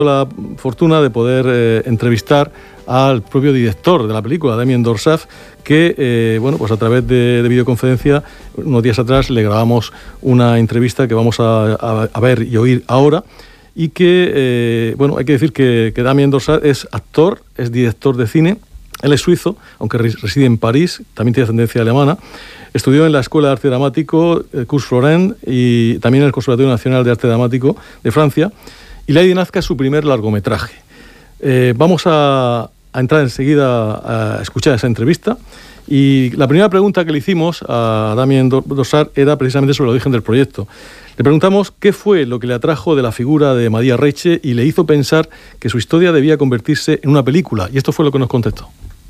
la fortuna de poder entrevistar al propio director de la película, Damien Dorsaf, que, pues a través de videoconferencia, unos días atrás le grabamos una entrevista que vamos a ver y oír ahora, y que, hay que decir que Damien Dorsaf es actor, es director de cine. Él es suizo, aunque reside en París, también tiene ascendencia alemana. Estudió en la Escuela de Arte Dramático, Cours Florent, y también en el Conservatorio Nacional de Arte Dramático de Francia. Y Lady Nazca es su primer largometraje. Vamos a entrar enseguida a escuchar esa entrevista. Y la primera pregunta que le hicimos a Damien Dorsaf era precisamente sobre el origen del proyecto. Le preguntamos qué fue lo que le atrajo de la figura de Maria Reche y le hizo pensar que su historia debía convertirse en una película. Y esto fue lo que nos contestó.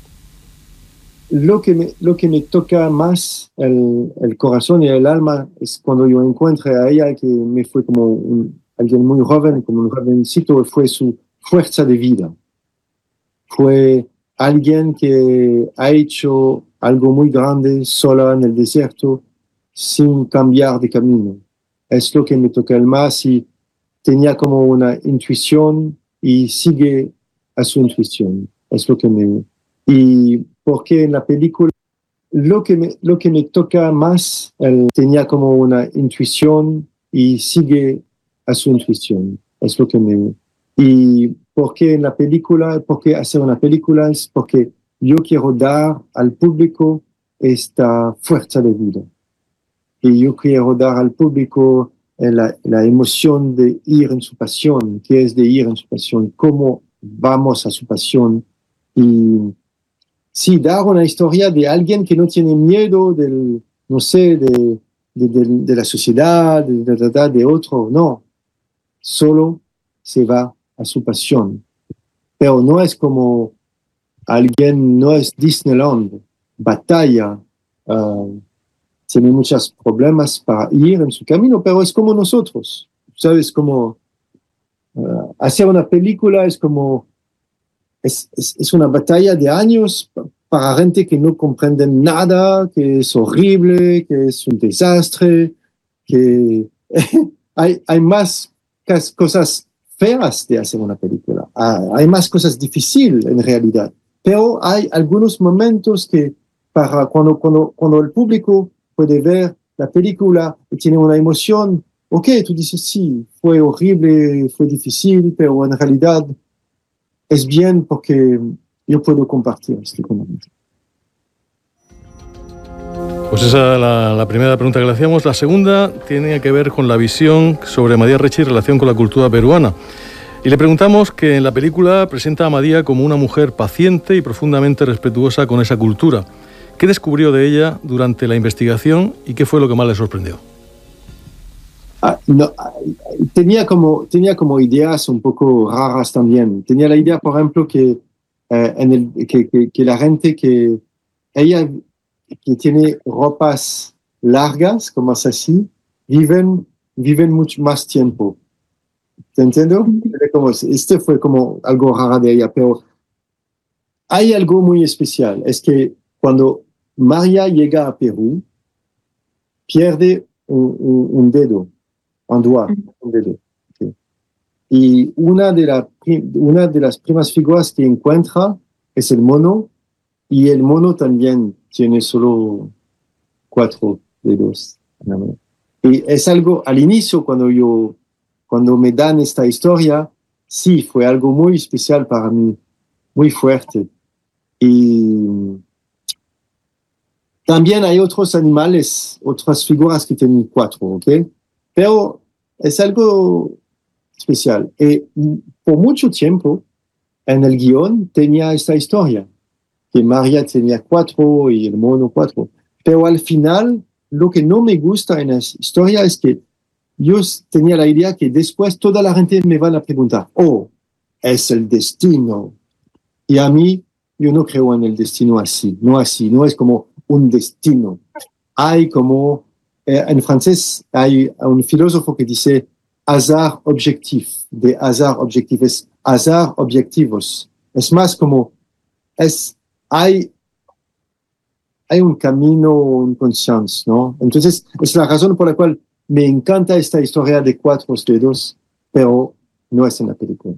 Lo que me toca más el corazón y el alma es cuando yo encuentre a ella, que me fue como alguien muy joven, como un jovencito, fue su fuerza de vida. Fue alguien que ha hecho algo muy grande sola en el desierto sin cambiar de camino. Es lo que me toca el más, y tenía como una intuición y sigue a su intuición. Es lo que me... Y porque en la película lo que me toca más, tenía como una intuición y sigue a su intuición. Es lo que me... Y porque en la película, porque hacer una película es porque yo quiero dar al público esta fuerza de vida. Y yo quiero dar al público la emoción de ir en su pasión, que es de ir en su pasión, cómo vamos a su pasión. Y sí, dar una historia de alguien que no tiene miedo de la sociedad, de otro, no. Solo se va a su pasión. Pero no es como alguien, no es Disneyland, batalla, tiene muchos problemas para ir en su camino, pero es como nosotros. ¿Sabes? Como hacer una película es como... Es una batalla de años para gente que no comprende nada, que es horrible, que es un desastre, que hay más cosas feas de hacer una película. Hay más cosas difíciles en realidad. Pero hay algunos momentos que para cuando el público puede ver la película y tiene una emoción, ok, tú dices, sí, fue horrible, fue difícil, pero en realidad es bien porque yo puedo compartir este momento. Pues esa es la primera pregunta que le hacíamos. La segunda tiene que ver con la visión sobre Maria Reche y relación con la cultura peruana. Y le preguntamos que en la película presenta a Maria como una mujer paciente y profundamente respetuosa con esa cultura. ¿Qué descubrió de ella durante la investigación y qué fue lo que más le sorprendió? Tenía como ideas un poco raras también. Tenía la idea, por ejemplo, que la gente que ella que tiene ropas largas, como es así, viven mucho más tiempo. ¿Te entiendo? Este fue como algo raro de ella, pero hay algo muy especial. Es que cuando Maria llega a Perú, pierde un dedo. Un dedo. Okay. Y una de las primeras figuras que encuentra es el mono, y el mono también tiene solo 4 dedos. Y es algo, al inicio, cuando me dan esta historia, sí, fue algo muy especial para mí, muy fuerte. Y también hay otros animales, otras figuras que tienen 4, ¿ok? Pero es algo especial. Por mucho tiempo, en el guión tenía esta historia, que Maria tenía 4 y el mono 4. Pero al final, lo que no me gusta en la historia es que yo tenía la idea que después toda la gente me va a preguntar, es el destino. Y a mí, yo no creo en el destino así, no es como un destino. Hay como... en francés hay un filósofo que dice hasard objectif, de hasard objectif, es hasard objetivos. Es más como, hay un camino, un conscience, ¿no? Entonces, es la razón por la cual me encanta esta historia de 4 dedos, pero no es en la película.